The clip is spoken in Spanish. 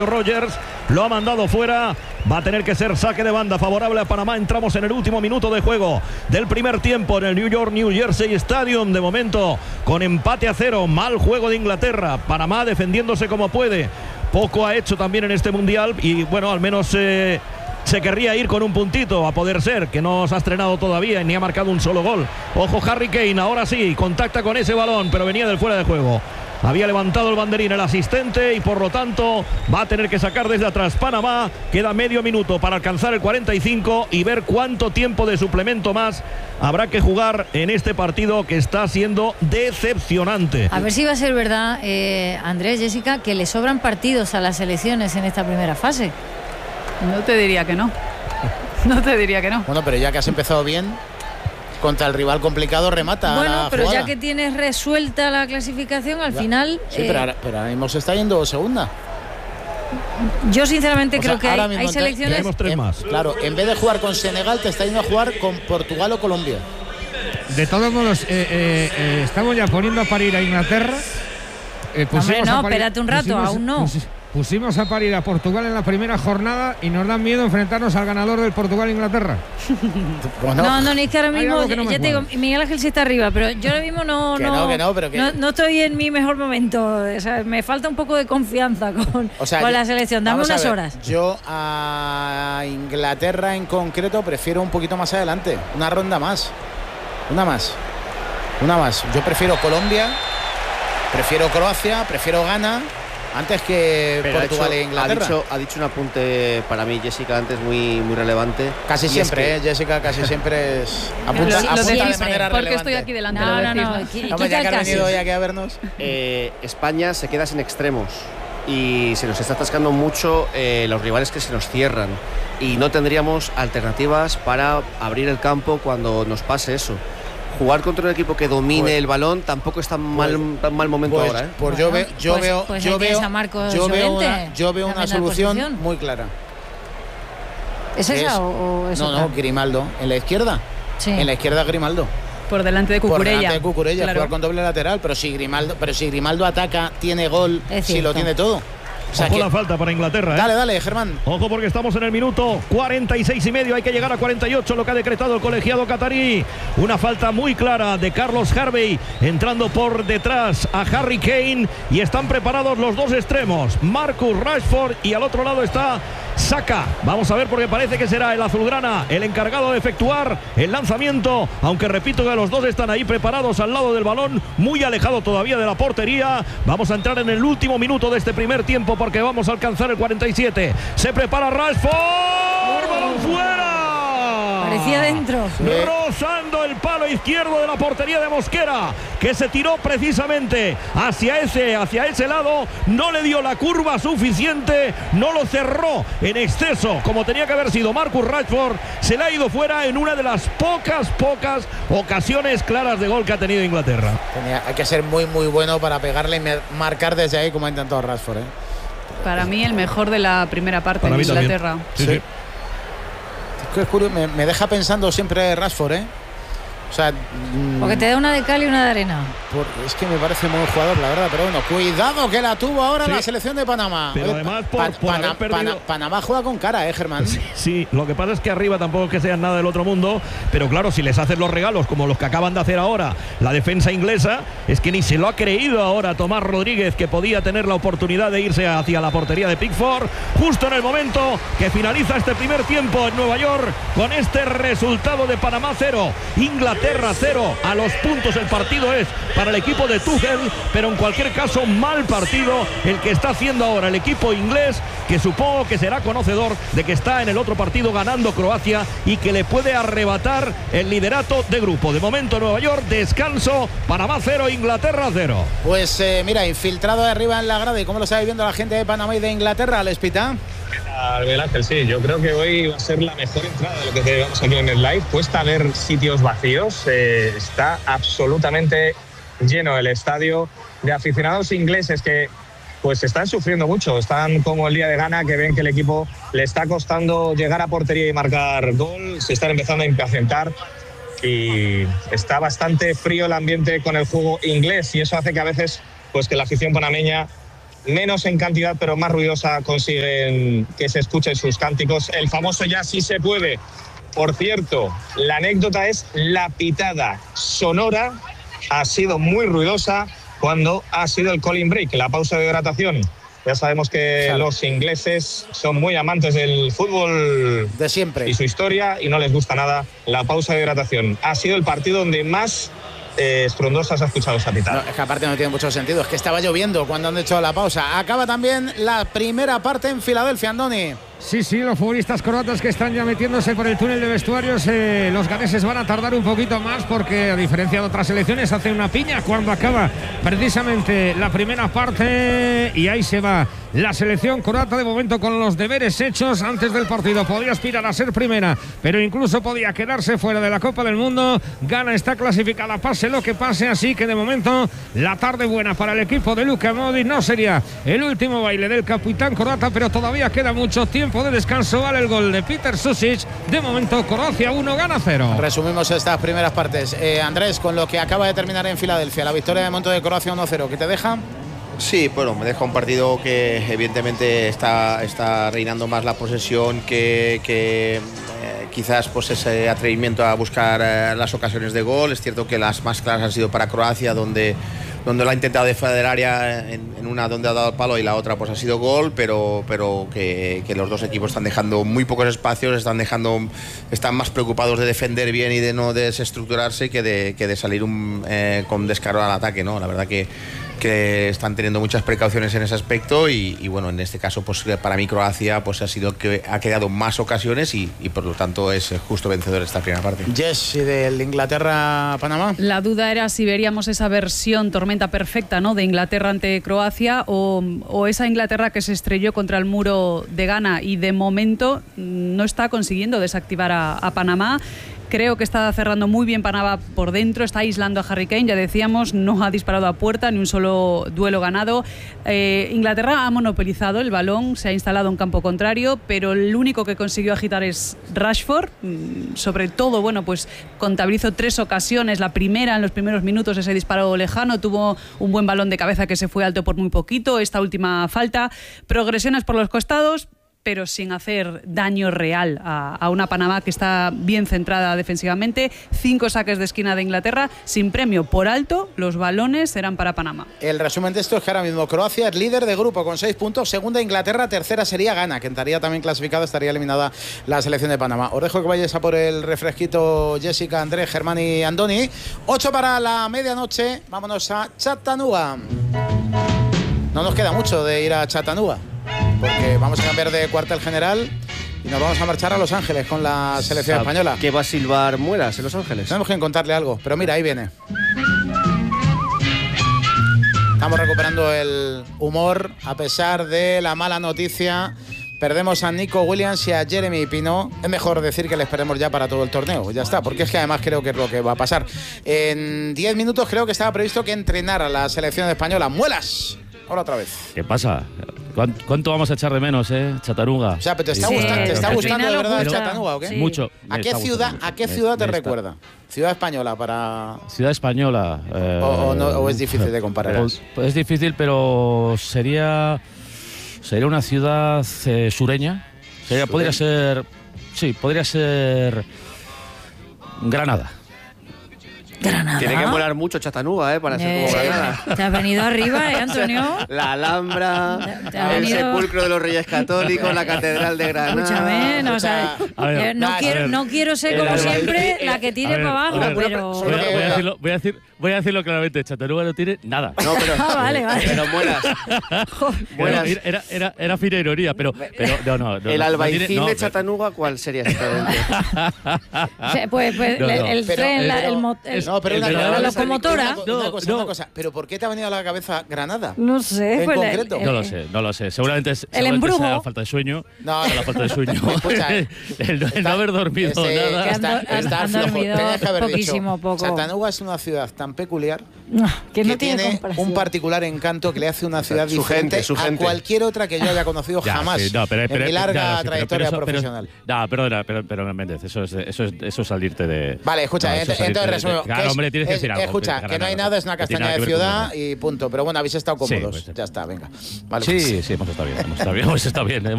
Rogers lo ha mandado fuera, va a tener que ser saque de banda favorable a Panamá. Entramos en el último minuto de juego del primer tiempo en el New Jersey Stadium, de momento con empate a 0, mal juego de Inglaterra, Panamá defendiéndose como puede, poco ha hecho también en este mundial y bueno, al menos se querría ir con un puntito, a poder ser, que no se ha estrenado todavía y ni ha marcado un solo gol. Ojo Harry Kane, ahora sí, contacta con ese balón, pero venía del fuera de juego. Había levantado el banderín el asistente y por lo tanto va a tener que sacar desde atrás Panamá. Queda medio minuto para alcanzar el 45 y ver cuánto tiempo de suplemento más habrá que jugar en este partido que está siendo decepcionante. A ver si va a ser verdad, Andrés, Jessica, que le sobran partidos a las selecciones en esta primera fase. No te diría que no. No te diría que no. Bueno, pero ya que has empezado bien contra el rival complicado, remata. Bueno, pero jugada. ya que tienes resuelta la clasificación, al final... Sí, pero ahora mismo se está yendo segunda. Yo sinceramente creo que hay selecciones... Tenemos tres más. Claro, en vez de jugar con Senegal, te está yendo a jugar con Portugal o Colombia. De todos modos, estamos ya poniendo a parir a Inglaterra. Hombre, no, espérate un rato, aún no. Pusimos a parir a Portugal en la primera jornada y nos dan miedo enfrentarnos al ganador del Portugal-Inglaterra. No, ni es que ahora mismo, ya te digo, Miguel Ángel sí está arriba, pero yo ahora mismo no estoy en mi mejor momento. O sea, me falta un poco de confianza con la selección. Dame unas horas. Yo a Inglaterra en concreto prefiero un poquito más adelante, una ronda más. Una más. Yo prefiero Colombia, prefiero Croacia, prefiero Ghana antes que Portugal e Inglaterra. Ha dicho un apunte para mí, Jessica, antes muy relevante. Casi siempre, Jessica, casi siempre es apunta de manera relevante. Porque estoy aquí delante. Vamos, ya que ha venido ya que a vernos. España se queda sin extremos y se nos está atascando mucho los rivales que se nos cierran y no tendríamos alternativas para abrir el campo cuando nos pase eso. Jugar contra un equipo que domine el balón tampoco es tan mal momento ahora. Pues yo veo una solución muy clara. ¿Es esa o es otra? No, Grimaldo. ¿En la izquierda? Sí. En la izquierda Grimaldo. Por delante de Cucurella. Claro. Jugar con doble lateral, pero si Grimaldo ataca, tiene gol, si lo tiene todo. O sea, la falta para Inglaterra. Dale, Germán. Ojo porque estamos en el minuto 46 y medio. Hay que llegar a 48, lo que ha decretado el colegiado catarí. Una falta muy clara de Carlos Harvey, entrando por detrás a Harry Kane. Y están preparados los dos extremos, Marcus Rashford, y al otro lado está Saka. Vamos a ver porque parece que será el azulgrana el encargado de efectuar el lanzamiento. Aunque repito que los dos están ahí preparados al lado del balón, muy alejado todavía de la portería. Vamos a entrar en el último minuto de este primer tiempo porque vamos a alcanzar el 47. Se prepara Rashford. ¡Balón fuera! Parecía dentro. Rozando el palo izquierdo de la portería de Mosquera, que se tiró precisamente hacia ese lado. No le dio la curva suficiente, no lo cerró en exceso como tenía que haber sido Marcus Rashford. Se le ha ido fuera en una de las pocas ocasiones claras de gol que ha tenido Inglaterra. Hay que ser muy bueno para pegarle y marcar desde ahí como ha intentado Rashford. Para mí el mejor de la primera parte de Inglaterra. Sí. Es curioso, me deja pensando siempre Rashford, O sea, porque te da una de cal y una de arena. Es que me parece muy buen jugador, la verdad, pero bueno, cuidado que la tuvo ahora la selección de Panamá. Pero además Panamá juega con cara, Germán. Sí, lo que pasa es que arriba tampoco es que sean nada del otro mundo, pero claro, si les hacen los regalos como los que acaban de hacer ahora la defensa inglesa, es que ni se lo ha creído ahora Tomás Rodríguez, que podía tener la oportunidad de irse hacia la portería de Pickford, justo en el momento que finaliza este primer tiempo en Nueva York, con este resultado de Panamá 0, Inglaterra 0. A los puntos el partido es para el equipo de Tuchel, pero en cualquier caso mal partido el que está haciendo ahora el equipo inglés, que supongo que será conocedor de que está en el otro partido ganando Croacia y que le puede arrebatar el liderato de grupo. De momento Nueva York, descanso, Panamá 0, Inglaterra 0. Pues mira, infiltrado de arriba en la grada. ¿Y cómo lo está viendo la gente de Panamá y de Inglaterra, Lespita? Miguel Ángel, sí, yo creo que hoy va a ser la mejor entrada de lo que llevamos aquí en el live. Cuesta ver sitios vacíos, está absolutamente lleno el estadio de aficionados ingleses que pues están sufriendo mucho, están como el día de Ghana, que ven que el equipo le está costando llegar a portería y marcar gol, se están empezando a impacientar y está bastante frío el ambiente con el juego inglés y eso hace que a veces pues que la afición panameña menos en cantidad pero más ruidosa consiguen que se escuchen sus cánticos. El famoso "ya sí se puede". Por cierto, la anécdota es la pitada sonora ha sido muy ruidosa cuando ha sido el calling break, la pausa de hidratación. Ya sabemos que los ingleses son muy amantes del fútbol de siempre y su historia, y no les gusta nada la pausa de hidratación. Ha sido el partido donde más estruendosa se ha escuchado esa pitada. No, es que aparte no tiene mucho sentido, es que estaba lloviendo cuando han hecho la pausa. Acaba también la primera parte en Filadelfia, Andoni. Sí, los futbolistas croatas que están ya metiéndose por el túnel de vestuarios, los ganeses van a tardar un poquito más porque, a diferencia de otras selecciones, hacen una piña cuando acaba precisamente la primera parte, y ahí se va la selección croata de momento con los deberes hechos antes del partido. Podía aspirar a ser primera, pero incluso podía quedarse fuera de la Copa del Mundo. Ghana está clasificada, pase lo que pase, así que de momento la tarde buena para el equipo de Luka Modric. No sería el último baile del capitán croata, pero todavía queda mucho tiempo de descanso. Vale el gol de Peter Susic. De momento Croacia 1, Ghana 0. Resumimos estas primeras partes. Andrés, con lo que acaba de terminar en Filadelfia, la victoria de momento de Croacia 1-0, ¿qué te deja? Sí, bueno, me deja un partido que evidentemente está reinando más la posesión que quizás pues ese atrevimiento a buscar las ocasiones de gol. Es cierto que las más claras han sido para Croacia, donde lo ha intentado de fuera del área, en una donde ha dado el palo y la otra pues ha sido gol, pero que los dos equipos están dejando muy pocos espacios, están más preocupados de defender bien y de no desestructurarse que de salir con descaro al ataque, ¿no? La verdad que están teniendo muchas precauciones en ese aspecto y bueno, en este caso pues para mí Croacia pues ha creado más ocasiones y por lo tanto es justo vencedor esta primera parte. Jess, ¿y del Inglaterra-Panamá? La duda era si veríamos esa versión tormenta perfecta, ¿no?, de Inglaterra ante Croacia o esa Inglaterra que se estrelló contra el muro de Ghana y de momento no está consiguiendo desactivar a Panamá. Creo que está cerrando muy bien Panamá por dentro, está aislando a Harry Kane, ya decíamos, no ha disparado a puerta, ni un solo duelo ganado. Inglaterra ha monopolizado el balón, se ha instalado en campo contrario, pero el único que consiguió agitar es Rashford. Sobre todo, bueno, pues contabilizo 3 ocasiones. La primera, en los primeros minutos, ese disparo lejano, tuvo un buen balón de cabeza que se fue alto por muy poquito. Esta última falta, progresiones por los costados, pero sin hacer daño real a una Panamá que está bien centrada defensivamente. 5 saques de esquina de Inglaterra, sin premio por alto, los balones serán para Panamá. El resumen de esto es que ahora mismo Croacia es líder de grupo con 6 puntos, segunda Inglaterra, tercera sería Ghana, que estaría también clasificada, estaría eliminada la selección de Panamá. Os dejo que vayáis a por el refresquito, Jessica, Andrés, Germán y Andoni. 8 para la medianoche, vámonos a Chattanooga. No nos queda mucho de ir a Chattanooga, porque vamos a cambiar de cuartel general y nos vamos a marchar a Los Ángeles con la selección española. ¿Qué va a silbar Muelas en Los Ángeles? Tenemos que contarle algo, pero mira, ahí viene. Estamos recuperando el humor a pesar de la mala noticia. Perdemos a Nico Williams y a Jeremy Pino. Es mejor decir que le esperemos ya para todo el torneo. Ya está, porque es que además creo que es lo que va a pasar. En 10 minutos creo que estaba previsto que entrenara la selección española. ¡Muelas! Hola otra vez. ¿Qué pasa? ¿Cuánto vamos a echar de menos, Chattanooga? O sea, ¿pero te está gustando de verdad Chattanooga o qué? Sí. Mucho. ¿A qué ciudad te recuerda? ¿Ciudad española para...? Ciudad española. ¿O es difícil de comparar? Pues es difícil, pero sería una ciudad sureña. Podría ser... Sí, podría ser... Granada. Granada. Tiene que molar mucho Chattanooga, para ser como Granada. Te has venido arriba, Antonio. La Alhambra, el sepulcro de los Reyes Católicos, la Catedral de Granada. Escúchame, no, o sea, no quiero ser como siempre la que tire para abajo, pero... Voy a decirlo claramente, Chattanooga no tiene nada. No, pero... vale. Pero muelas. Era fina ironía, pero no. ¿El albaicín de Chattanooga cuál sería exactamente? Pues el tren, No, pero la locomotora. Una cosa. ¿Pero por qué te ha venido a la cabeza Granada? No sé. ¿En concreto? No lo sé. Seguramente el embrujo. sea la falta de sueño. No, la falta de sueño. Escucha, el no haber dormido nada. Está dormido poquísimo, poco. Chattanooga es una ciudad tan peculiar que no tiene un particular encanto que le hace una ciudad diferente a cualquier otra que yo haya conocido jamás en mi larga trayectoria profesional. Perdona, pero Méndez, eso es salirte de... Vale, escucha, entonces resumo. Claro, hombre, tienes que decir algo. Escucha, que no hay nada, es una castaña de ciudad y punto. Pero bueno, habéis estado cómodos. Sí, pues, ya está, venga. Vale, sí, hemos estado bien. Hemos estado bien.